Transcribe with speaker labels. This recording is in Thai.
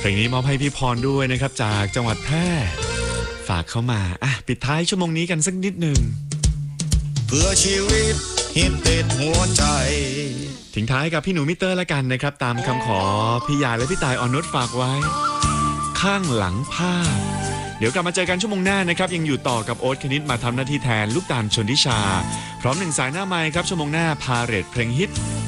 Speaker 1: ลงนี้มอบให้พี่พรด้วยนะครับจากจังหวัดแพร่ฝากเข้ามาปิดท้ายชั่วโมงนี้กันสักนิดหนึ่ง
Speaker 2: เพื่อชีวิตฮิตติดหัวใจ
Speaker 1: ทิ้งท้ายกับพี่หนูมิเตอร์ละกันนะครับตามคำขอพี่ยายและพี่ตายอ่อนนุชฝากไว้ข้างหลังภาพเดี๋ยวกลับมาเจอกันชั่วโมงหน้านะครับยังอยู่ต่อกับโอ๊ตคณิตมาทำหน้าที่แทนลูกตาลชนทิชาพร้อมหนึ่งสายหน้าไมค์ครับชั่วโมงหน้าพาเรทเพลงฮิต